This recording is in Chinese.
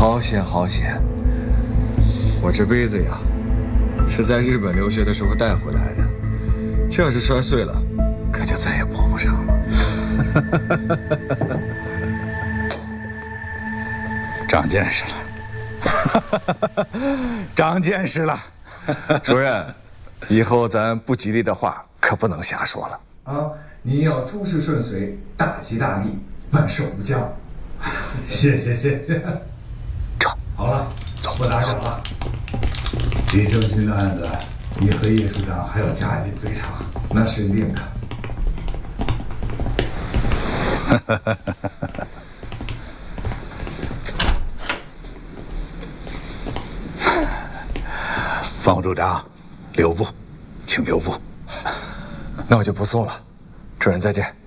好险好险！我这杯子呀，是在日本留学的时候带回来的，这要是摔碎了，可就再也补不上了。 长见识了，长见识了。 主任，以后咱不吉利的话可不能瞎说了啊！您要诸事顺遂，大吉大利，万寿无疆。谢谢。 撤。 好了， 走， 不打扰了。李正军的案子，你和叶处长还要加紧追查，那是一定的。 方副处长，留步，请留步。 那我就不送了，主任再见。